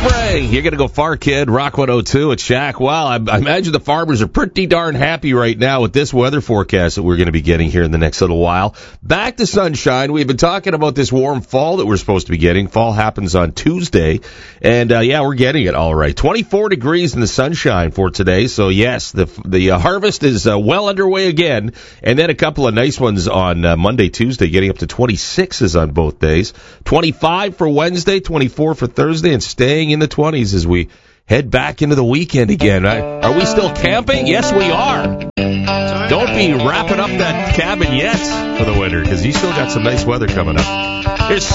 spring. You're going to go far, kid. Rock 102 at Shack. Wow, I imagine the farmers are pretty darn happy right now with this weather forecast that we're going to be getting here in the next little while. Back to sunshine. We've been talking about this warm fall that we're supposed to be getting. Fall happens on Tuesday. And, we're getting it all right. 24 degrees in the sunshine for today. So, yes, the harvest is well underway again. And then a couple of nice ones on Monday, Tuesday, getting up to 26s on both days. 25 for Wednesday, 24 for Thursday, and staying in the 20s as we head back into the weekend again. Are we still camping? Yes, we are. Don't be wrapping up that cabin yet for the winter, because you still got some nice weather coming up. Here's